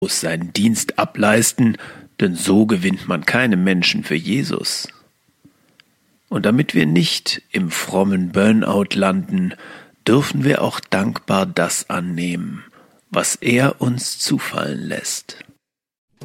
muss seinen Dienst ableisten, denn so gewinnt man keine Menschen für Jesus. Und damit wir nicht im frommen Burnout landen, dürfen wir auch dankbar das annehmen, was er uns zufallen lässt.